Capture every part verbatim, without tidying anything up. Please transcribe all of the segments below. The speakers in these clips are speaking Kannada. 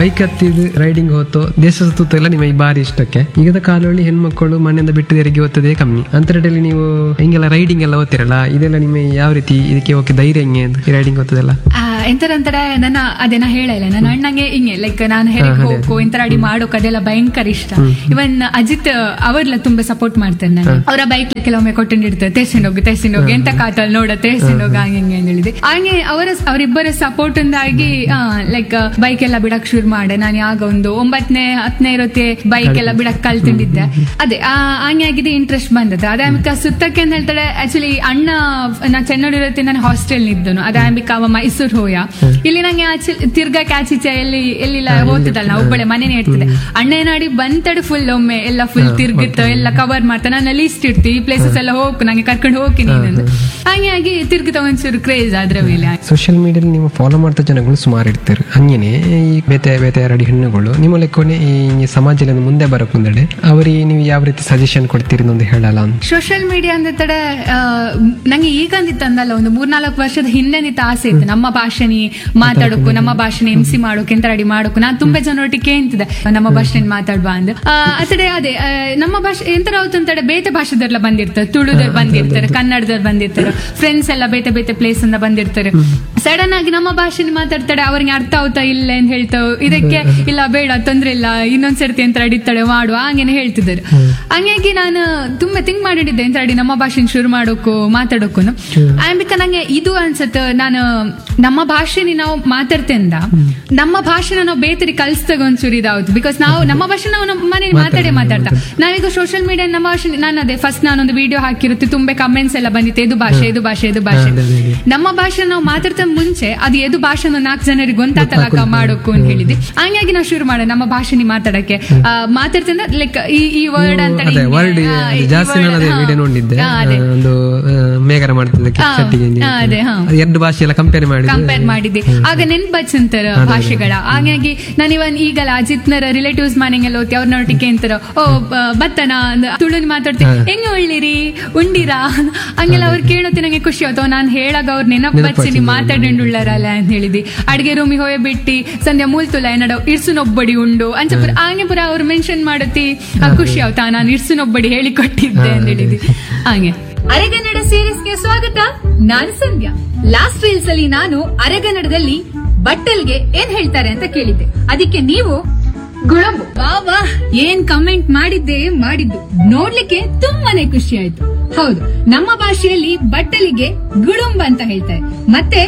ಬೈಕ್ ಹತ್ತಿದ ರೈಡಿಂಗ್ ಹೋತೋ ದೇಶ ಸುತ್ತ ಎಲ್ಲ ನಿಮಗೆ ಬಾರಿ ಇಷ್ಟಕ್ಕೆ. ಈಗದ ಕಾಲದಲ್ಲಿ ಹೆಣ್ಮಕ್ಕಳು ಮನೆಯಿಂದ ಬಿಟ್ಟು ತೆರಿಗೆ ಓದ್ತದೆ ಕಮ್ಮಿ. ಅಂತರದಲ್ಲಿ ನೀವು ಹಿಂಗೆಲ್ಲ ರೈಡಿಂಗ್ ಎಲ್ಲ ಓದ್ತಿರಲ್ಲ, ಇದೆಲ್ಲ ನಿಮಗೆ ಯಾವ ರೀತಿ ಇದಕ್ಕೆ ಓಕೆ ಧೈರ್ಯ ಹೆಂಗೆ ರೈಡಿಂಗ್ ಓದ್ತದಲ್ಲ? ಎಂತರಂತಡೆ ನನ್ನ ಅದೇನ ಹೇಳಲ್ಲ, ನನ್ನ ಅಣ್ಣಂಗೆ ಹಿಂಗೆ ಲೈಕ್ ನಾನು ಹೆರಿಗೆ ಹೋಗೋ ಎಂತರ ಅಡಿ ಮಾಡೋಕ್ ಅದೆಲ್ಲ ಭಯಂಕರ ಇಷ್ಟ. ಇವನ್ ಅಜಿತ್ ಅವ್ರೆಲ್ಲ ತುಂಬಾ ಸಪೋರ್ಟ್ ಮಾಡ್ತಾರೆ. ನಾನು ಅವರ ಬೈಕ್ ಕೆಲವೊಮ್ಮೆ ಕೊಟ್ಟಿರ್ತಾರೆ, ತೇರ್ಸಿಂಡ್ ಹೋಗಿ ತೇರ್ಸಿಂಡ್ ಹೋಗಿ ಎಂತ ಕಾತಲ್ ನೋಡ ತೇರ್ಸಿಂಡ್ ಹೋಗಿ ಹಂಗೆ ಹಿಂಗೆ ಅಂತ ಹೇಳಿದೆ. ಹಾಗೆ ಅವರ ಅವರಿಬ್ಬರ ಸಪೋರ್ಟ್ ಇಂದಾಗಿ ಲೈಕ್ ಬೈಕ್ ಎಲ್ಲ ಬಿಡಕ್ ಶುರು ಮಾಡೆ. ನಾನು ಆಗ ಒಂದು ಒಂಬತ್ತನೇ ಹತ್ತನೇ ಇರುತ್ತೆ ಬೈಕ್ ಎಲ್ಲ ಬಿಡಕ್ ಕಲ್ತಿದ್ದೆ. ಅದೇ ಹಂಗೆ ಆಗಿದೆ, ಇಂಟ್ರೆಸ್ಟ್ ಬಂದದ್ದು. ಅದೇ ಆಂಬಿಕ ಸುತ್ತಕ್ಕೆ ಅಂತ ಹೇಳ್ತಾಳೆ. ಆಕ್ಚುಲಿ ಅಣ್ಣ ನಾ ಚೆನ್ನೂರು ಇರುತ್ತೆ, ನಾನು ಹಾಸ್ಟೆಲ್ ಇದ್ದನು. ಅದೇ ಆಂಬಿಕ ಅವ ಮೈಸೂರು ಹೋಯ. ಇಲ್ಲಿ ನಂಗೆ ಆಚೆ ತಿರ್ಗಾಕ್ ಆಚೀಚೆ ಎಲ್ಲಿ ಎಲ್ಲಿಲ್ಲ ಓದ್ತಿದ್ದಲ್ಲ, ನಾ ಒಬ್ಬಳೆ ಮನೇನೆ ಇರ್ತಿದ್ದೆ. ಅಣ್ಣ ಏನಾಡಿ ಬಂತಡೆ ಫುಲ್ ಒಮ್ಮೆ ಎಲ್ಲ ಫುಲ್ ತಿರ್ಗಿತ್ತು, ಎಲ್ಲ ಕವರ್ ಮಾಡ್ತಾ ನಾನು ಲೀಸ್ಟ್ ಇರ್ತಿ ಈ ಪ್ಲೇಸಸ್ ಎಲ್ಲ ಹೋಗು ನಂಗೆ ಕರ್ಕೊಂಡು ಹೋಗಿ ನೀನು. ಹಾಗೆ ಆಗಿ ತಿರ್ಗಿತ ಒಂಚೂರು ಕ್ರೇಜ್ ಅದ್ರ ಮೇಲೆ. ಸೋಷಿಯಲ್ ಮೀಡಿಯಾದಲ್ಲಿ ನೀವು ಫಾಲೋ ಮಾಡ್ತಾ ಜನಗಳು ಸುಮಾರು ಇರ್ತಾರೆ. ಹಂಗೇನೆ ಈ ಬೇತೆ ಬೇತೆ ಎರಡು ಹೆಣ್ಣುಗಳು ನಿಮ್ಮ ಲೆಕ್ಕನೆ ಈ ಸಮಾಜದಲ್ಲಿ ಮುಂದೆ ಬರಕ್ ಮುಂದೆ ಅವರಿಗೆ ನೀವು ಯಾವ ರೀತಿ ಸಜೆಷನ್ ಕೊಡ್ತೀರಿ ಅಂತ ಹೇಳಲ್ಲ? ಸೋಷಿಯಲ್ ಮೀಡಿಯಾ ಅಂದ ತಡೆ ನಂಗೆ ಈಗ ಅಂದಿತ್ತು ಅಂದಲ್ಲ, ಒಂದು ಮೂರ್ನಾಲ್ಕು ವರ್ಷದ ಹಿಂದೆ ನಿಂತ ಆಸೆ ಇತ್ತು ನಮ್ಮ ಭಾಷೆನಿ ಮಾತಾಡೋಕು, ನಮ್ಮ ಭಾಷೆನ ಎಂ ಸಿ ಮಾಡೋಕೆ ಎಂತ ರೆಡಿ ಮಾಡೋಕು. ನಾನು ತುಂಬಾ ಜನರೊಟ್ಟಿಗೆ ಕೇಳ್ತಿದ್ದೆ ನಮ್ಮ ಭಾಷೆ ಮಾತಾಡುವ ಅಂದ್. ಅತಡೆ ಅದೇ ನಮ್ಮ ಭಾಷೆ ಎಂತರ ಅಂತಡೆ ಬೇತೆ ಭಾಷೆದೆಲ್ಲ ಬಂದಿರ್ತಾರೆ, ತುಳುದಲ್ಲಿ ಬಂದಿರ್ತಾರೆ, ಕನ್ನಡದಲ್ಲಿ ಬಂದಿರ್ತಾರೆ, ಫ್ರೆಂಡ್ಸ್ ಎಲ್ಲ ಬೇತೆ ಬೇತೆ ಪ್ಲೇಸ್ ಇಂದ ಬಂದಿರ್ತಾರೆ. ಸಡನ್ ಆಗಿ ನಮ್ಮ ಭಾಷೆನ ಮಾತಾಡ್ತಾಳೆ, ಅವ್ರಿಗೆ ಅರ್ಥ ಆಗುತ್ತಾ ಇಲ್ಲ ಅಂತ ಹೇಳ್ತಾವ್. ಇದಕ್ಕೆ ಇಲ್ಲ ಬೇಡ ತೊಂದ್ರೆ ಇಲ್ಲ ಇನ್ನೊಂದ್ಸರ್ತಿ ಅಂತ ಅಡಿತಾಳೆ ಮಾಡುವ ಹಂಗೇನೆ ಹೇಳ್ತಿದ್ದಾರೆ. ಹಂಗಾಗಿ ನಾನು ತುಂಬಾ ಥಿಂಕ್ ಮಾಡಿದ್ದೆ ಎಂತ ಅಡಿ ನಮ್ಮ ಭಾಷೆನ ಶುರು ಮಾಡೋಕು ಮಾತಾಡೋಕು. ಆಂಬಿಕ ನಂಗೆ ಇದು ಅನ್ಸತ್ತೆ, ನಾನು ನಮ್ಮ ಭಾಷೆನಿ ನಾವು ಮಾತಾಡ್ತೇಂದ ನಮ್ಮ ಭಾಷೆನ ನಾವು ಬೇತರಿ ಕಲ್ಸ್ದಾಗ ಒಂಚೂರು ಇದಾವ್ತು. ಬಿಕಾಸ್ ನಾವು ನಮ್ಮ ಭಾಷೆ ನಾವು ನಮ್ಮ ಮನೆ ಮಾತಾಡೇ ಮಾತಾಡ್ತಾ. ನಾವೀಗ ಸೋಷಿಯಲ್ ಮೀಡಿಯಾ ನಮ್ಮ ಭಾಷೆ ನಾನು ಅದೇ ಫಸ್ಟ್ ನಾನೊಂದು ವಿಡಿಯೋ ಹಾಕಿರುತ್ತೆ, ತುಂಬಾ ಕಮೆಂಟ್ಸ್ ಎಲ್ಲ ಬಂದಿತ್ತು, ಇದು ಭಾಷೆ ಇದು ಭಾಷೆ ಇದು ಭಾಷೆ. ನಮ್ಮ ಭಾಷೆ ನಾವು ಮಾತಾಡ್ತಾ ಮುಂಚೆ ಅದು ಎದು ಭಾಷೆ ನಾಲ್ಕು ಜನರಿಗೆ ಗೊಂತಾತಲಕ ಮಾಡೋಕು ಅಂತ ಹೇಳಿದ್ವಿ. ಹಂಗಾಗಿ ನಾವು ಶುರು ಮಾಡ ನಮ್ಮ ಭಾಷೆನಿ ಮಾತಾಡಕ್ಕೆ ಮಾತಾಡ್ತಂದ್ರೆ ಲೈಕ್ ಈ ಈ ವರ್ಡ್ ಅಂತ ಎರಡು ಭಾಷೆ ಎಲ್ಲ ಕಂಪೇರ್ ಮಾಡಿ ಕಂಪೇರ್ ಮಾಡಿದ್ದೆ. ಆಗ ನೆನ್ಪಂತಾರ ಭಾಷೆಗಳ. ಹಾಗಾಗಿ ನಾನು ಇವನ್ ಈಗಲ್ಲ ಅಜಿತ್ನರ ರಿಲೇಟಿವ್ಸ್ ಮನೆಗೆಲ್ಲ ಹೋಗ್ತಿ ಅವ್ರ ನೋಟಿಕೆ ಅಂತಾರ, ಓ ಬತ್ತನ ತುಳುನ್ ಮಾತಾಡ್ತೀನಿ ಹೆಂಗೆ ಒಳ್ಳಿರಿ ಉಂಡಿರಾ ಹಂಗೆಲ್ಲ ಅವ್ರು ಕೇಳೋತಿ ನಂಗೆ ಖುಷಿ ಆಯ್ತು. ನಾನು ಹೇಳಾಗ ಅವ್ರ ನೆನಪು ಬಚ್ಚಿನಿ ಮಾತಾಡಿಂಡುಳ್ಳಾರಲ್ಲ ಅಂತ ಹೇಳಿದಿ. ಅಡ್ಗೆ ರೂಮಿಗೆ ಹೋಯ್ ಬಿಟ್ಟಿ ಸಂಧ್ಯಾ ಮೂಲ್ತುಲ ಏನಡ ಇರ್ಸುನೊಬ್ಬಡಿ ಉಂಡು ಅಂಚಪುರ ಹಂಗೆ ಪುರ ಅವ್ರು ಮೆನ್ಷನ್ ಮಾಡತಿ ಖುಷಿ ಆಯ್ತಾ ನಾನು ಇರ್ಸುನೊಬ್ಬಡಿ ಹೇಳಿ ಕೊಟ್ಟಿದ್ದೆ ಅಂತ ಹೇಳಿದಿ. ಹಾಗೆ ಅರೆಗನ್ನಡ ಸೀರೀಸ್ಗೆ ಸ್ವಾಗತ. ನಾನು ಸಂಧ್ಯಾ. ಲಾಸ್ಟ್ ರೀಲ್ಸ್ ಅಲ್ಲಿ ನಾನು ಅರೆಗನ್ನಡದಲ್ಲಿ ಬಟ್ಟಲ್ಗೆ ಏನ್ ಹೇಳ್ತಾರೆ ಅಂತ ಕೇಳಿದ್ದೆ. ಅದಕ್ಕೆ ನೀವು ಗುಳಂಬು ಬಾಬಾ ಏನ್ ಕಮೆಂಟ್ ಮಾಡಿದ್ದೆ ಮಾಡಿದ್ದು ನೋಡ್ಲಿಕ್ಕೆ ತುಂಬಾನೇ ಖುಷಿ ಆಯ್ತು. ಹೌದು, ನಮ್ಮ ಭಾಷೆಯಲ್ಲಿ ಬಟ್ಟಲಿಗೆ ಗುಳುಂಬ ಅಂತ ಹೇಳ್ತಾರೆ, ಮತ್ತೆ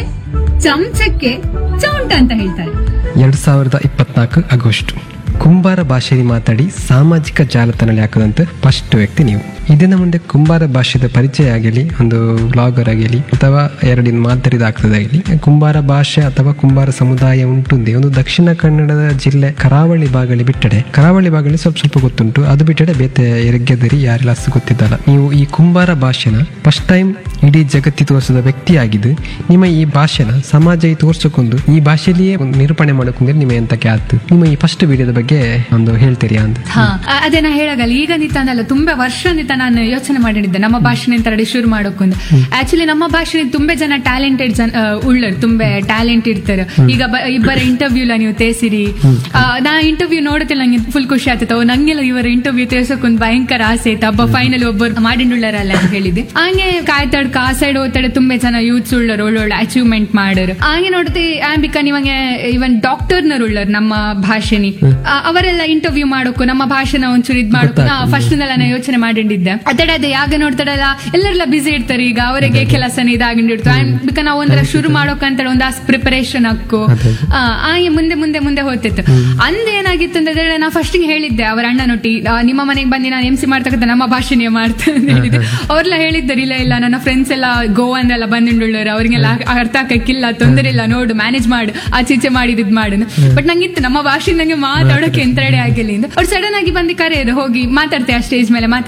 ಚಮಚಕ್ಕೆ ಚೌಂಟ ಅಂತ ಹೇಳ್ತಾರೆ. ಎರಡ್ ಸಾವಿರದ ಇಪ್ಪತ್ನಾಲ್ಕು ಆಗಸ್ಟ್ ಕುಂಬಾರ ಭಾಷೆಯಲ್ಲಿ ಮಾತಾಡಿ ಸಾಮಾಜಿಕ ಜಾಲತಾಣದಲ್ಲಿ ಹಾಕದಂತೆ ಫಸ್ಟ್ ವ್ಯಕ್ತಿ ನೀವು. ಇದನ್ನ ಮುಂದೆ ಕುಂಬಾರ ಭಾಷೆದ ಪರಿಚಯ ಆಗಲಿ, ಒಂದು ಬ್ಲಾಗರ್ ಆಗಲಿ ಅಥವಾ ಎರಡಿನ ಮಾತಾಡಿದ ಆಗ್ತದಾಗಲಿ, ಕುಂಬಾರ ಭಾಷೆ ಅಥವಾ ಕುಂಬಾರ ಸಮುದಾಯ ಉಂಟುಂದೆ ಒಂದು ದಕ್ಷಿಣ ಕನ್ನಡದ ಜಿಲ್ಲೆ ಕರಾವಳಿ ಭಾಗದಲ್ಲಿ ಬಿಟ್ಟಡೆ ಕರಾವಳಿ ಭಾಗದಲ್ಲಿ ಸ್ವಲ್ಪ ಸ್ವಲ್ಪ ಗೊತ್ತುಂಟು. ಅದು ಬಿಟ್ಟಡೆ ಬೇತೆ ಎರಗೆದರಿ ಯಾರೆಲ್ಲ ಅಷ್ಟು ಗೊತ್ತಿದ್ದಲ್ಲ. ನೀವು ಈ ಕುಂಬಾರ ಭಾಷೆನ ಫಸ್ಟ್ ಟೈಮ್ ಇಡೀ ಜಗತ್ತಿ ತೋರಿಸಿದ ವ್ಯಕ್ತಿ ಆಗಿದ್ದು ನಿಮ್ಮ ಈ ಭಾಷೆನ ಸಮಾಜ ತೋರ್ಸಕೊಂಡು ಈ ಭಾಷೆಯಲ್ಲಿಯೇ ಒಂದು ನಿರೂಪಣೆ ಮಾಡೋಕಂದ್ರೆ ನಿಮ್ಮ ಎಂತಕ್ಕೆ ಆಯ್ತು? ನಿಮ್ಮ ಈ ಫಸ್ಟ್ ವಿಡಿಯೋದ ಬಗ್ಗೆ ಒಂದು ಹೇಳ್ತೀರಿ ಅಂತ? ಅದೇ ನಾ ಹೇಳಾಗಲ್ಲ, ಈಗ ನಿಂತಲ್ಲ ತುಂಬಾ ವರ್ಷ ನಿಂತ ನಾನು ಯೋಚನೆ ಮಾಡಿದ್ದೆ ನಮ್ಮ ಭಾಷೆ ರೆಡಿ ಶುರು ಮಾಡೋಕೊಂದು. ಆಕ್ಚುಲಿ ನಮ್ಮ ಭಾಷೆ ತುಂಬಾ ಜನ ಟ್ಯಾಲೆಂಟೆಡ್ ಜನ ಉಳ್ಳರು, ತುಂಬಾ ಟ್ಯಾಲೆಂಟ್ ಇರ್ತಾರೆ. ಈಗ ಇಬ್ಬರ ಇಂಟರ್ವ್ಯೂಲ ನೀವು ತೇಸಿರಿ, ನಾ ಇಂಟರ್ವ್ಯೂ ನೋಡುತ್ತಿಲ್ಲ ನಂಗೆ ಫುಲ್ ಖುಷಿ ಆಗ್ತೈತೆ. ನಂಗೆಲ್ಲ ಇವರ ಇಂಟರ್ವ್ಯೂ ತೇರ್ಸೋಕೊಂದು ಭಯಂಕರ ಆಸೆ ಐತೆ. ಹಬ್ಬ ಫೈನಲ್ ಒಬ್ಬರು ಮಾಡಿಂಡುಳ್ಳರಲ್ಲ ಅಂತ ಹೇಳಿದೆ. ಹಂಗೆ ಕಾಯ್ತಾಡ್ ಆ ಸೈಡ್ ಓದ್ತಾಡೆ ತುಂಬಾ ಜನ ಯೂತ್ಸ್ ಉಳ್ಳರು, ಒಳ್ಳೊಳ್ಳೆ ಅಚೀವ್ಮೆಂಟ್ ಮಾಡರು. ಹಂಗೆ ನೋಡ್ತಿ ಆಂಬಿಕಾ ನಿಮಗೆ ಇವನ್ ಡಾಕ್ಟರ್ನರ್ ಉಳ್ಳರು ನಮ್ಮ ಭಾಷೆನಿ, ಅವರೆಲ್ಲ ಇಂಟರ್ವ್ಯೂ ಮಾಡೋಕು ನಮ್ಮ ಭಾಷೆನ ಒಂಚೂರು ಇದ್ ಮಾಡೋಕು ಫಸ್ಟ್ ನಾನು ಯೋಚನೆ ಮಾಡಿದ್ದೆ. ಅತಡೆ ಅದೇ ಯಾಗ ನೋಡ್ತಾಡಲ್ಲ ಎಲ್ಲರೆಲ್ಲ ಬಿಸಿ ಇರ್ತಾರೆ. ಈಗ ಅವರಿಗೆ ಕೆಲಸನ ಇದಾಗಿಂಡಿರ್ತು. ಆಂಬಿಕಾ ನಾವು ಒಂದರ ಶುರು ಮಾಡೋಕಂತ ಒಂದು ಪ್ರಿಪರೇಷನ್ ಹಾಕು ಹಾಗೆ ಮುಂದೆ ಮುಂದೆ ಮುಂದೆ ಹೋಗ್ತಿತ್ತು. ಅಂದೇನಾಗಿತ್ತು ಅಂದ್ರೆ ನಾ ಫಸ್ಟ್ ಹೇಳಿದ್ದೆ ಅವರ ಅಣ್ಣನೊಟ್ಟಿ, ನಿಮ್ಮ ಮನೆಗೆ ಬಂದು ನಾನು ಎಂ ಸಿ ಮಾಡ್ತಕ್ಕಂಥ ನಮ್ಮ ಭಾಷೆನೇ ಮಾಡ್ತೇನೆ ಅಂತ ಹೇಳಿದ್ದೆ. ಅವ್ರೆಲ್ಲ ಹೇಳಿದ್ದಾರೆ ಇಲ್ಲ ಇಲ್ಲ ನನ್ನ ಫ್ರೆಂಡ್ಸ್ ಎಲ್ಲ ಗೋವಾನೆಲ್ಲ ಬಂದಿಂಡುಳ್ಳರು, ಅವ್ರಿಗೆಲ್ಲ ಅರ್ಥ ಹಾಕಕ್ಕಿಲ್ಲ, ತೊಂದರೆ ಇಲ್ಲ, ನೋಡು ಮ್ಯಾನೇಜ್ ಮಾಡು, ಆಚೀಚೆ ಮಾಡಿದ್ ಮಾಡು. ಬಟ್ ನಂಗಿತ್ತು ನಮ್ಮ ಭಾಷೆ ನಂಗೆ ಮಾತಾಡೋಕೆ ಎಂತ ರೆಡಿ ಆಗಿಲ್ಲ. ಅವ್ರು ಸಡನ್ ಆಗಿ ಬಂದು ಕರೆಯೋದು, ಹೋಗಿ ಮಾತಾಡ್ತೇವೆ ಸ್ಟೇಜ್ ಮೇಲೆ ಮಾತಾಡ್ತೇವೆ ಅಂತ.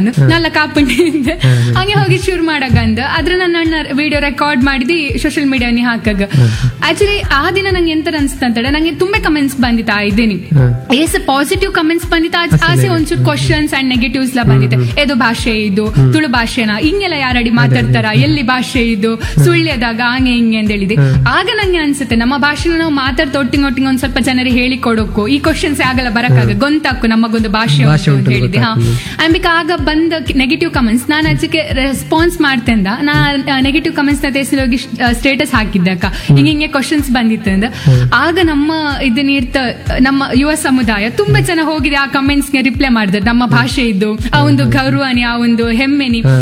ಅಂದು ನಲ್ಲ ಕಾಪುಂಡಿಂದ ಹಂಗೆ ಹೋಗಿ ಶುರು ಮಾಡಗಂದ ಅದ್ರ ನನ್ನ ಅಣ್ಣ ವಿಡಿಯೋ ರೆಕಾರ್ಡ್ ಮಾಡಿದಿ ಸೋಷಿಯಲ್ ಮೀಡಿಯಾನಿ ಹಾಕಾಗ ಆಕ್ಚುಲಿ ಆ ದಿನ ನಂಗೆ ಎಂತ ಅನ್ಸ್ತಂತಡೆ ನಂಗೆ ತುಂಬಾ ಕಮೆಂಟ್ಸ್ ಬಂದಿತ್ತ ಆ ಇದೇನಿ ಏಸ್ ಪಾಸಿಟಿವ್ ಕಮೆಂಟ್ಸ್ ಬಂದಿತ್ತ ಆಸೆ ಒಂಚೂರು ಕ್ವಶನ್ಸ್ ಅಂಡ್ ನೆಗೆಟಿವ್ಸ್ ಲ ಬಂದಿತ್ತೆ ಏದು ಭಾಷೆ ಇದು ತುಳು ಭಾಷೆನಾ ಹಿಂಗೆಲ್ಲ ಯಾರಡಿ ಮಾತಾಡ್ತಾರ ಎಲ್ಲಿ ಭಾಷೆ ಇದು ಸುಳ್ಳ್ಯದಾಗ ಹಂಗೆ ಹಿಂಗೆ ಅಂತ ಹೇಳಿದೆ ಆಗ ನಂಗೆ ಅನ್ಸುತ್ತೆ ನಮ್ಮ ಭಾಷೆನ ನಾವು ಮಾತಾಡ್ತಾ ಒಟ್ಟಿಗೆ ಒಟ್ಟಿಗೆ ಒಂದ್ ಸ್ವಲ್ಪ ಜನರಿಗೆ ಹೇಳಿ ಕೊಡೋಕು ಈ ಕ್ವಶನ್ಸ್ ಆಗಲ್ಲ ಬರಕಾಗ ಗೊಂತಾಕು ನಮಗೊಂದು ಭಾಷೆ ಅಂತ ಹೇಳಿದೆ ಹಾ ಅಂಬಿಕ ಆಗ ಬಂದ ನೆಗೆಟಿವ್ ಕಮೆಂಟ್ಸ್ ನಾನು ಅದಕ್ಕೆ ರೆಸ್ಪಾನ್ಸ್ ಮಾಡ್ತೇಂದ ನಾ ನೆಗೆಟಿವ್ ಕಮೆಂಟ್ಸ್ ನ ತೇಸಿ ಹೋಗಿ ಸ್ಟೇಟಸ್ ಹಾಕಿದ್ದಕ್ಕ ಹಿಂಗ ಹಿಂಗೆ ಕ್ವಶನ್ಸ್ ಬಂದಿತ್ತು ಅಂದ ಆಗ ನಮ್ಮ ಇದನ್ನ ಇರ್ತ ನಮ್ಮ ಯುವ ಸಮುದಾಯ ತುಂಬಾ ಜನ ಹೋಗಿದೆ ಆ ಕಮೆಂಟ್ಸ್ ಗೆ ರಿಪ್ಲೈ ಮಾಡಿದ್ರು ನಮ್ಮ ಭಾಷೆ ಇದ್ದು ಆ ಒಂದು ಗೌರವನಿ ಆ ಒಂದು ಹೆಮ್ಮೆನಿ